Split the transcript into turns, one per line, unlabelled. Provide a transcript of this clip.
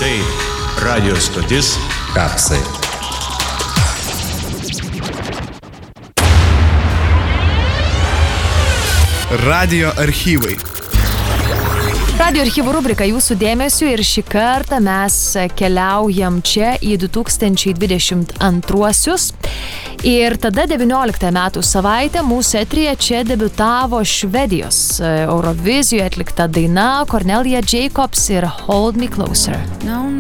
Tai radio stotis Kapsai.
Radio archyvai.
Radio archyvų rubrika jūsų dėmesiu ir šį kartą mes keliaujam čia į 2022-uosius. Ir tada 19 metų savaitę mūsų eteryje čia debiutavo Švedijos Eurovizijoje atlikta daina Cornelia Jacobs ir Hold Me Closer.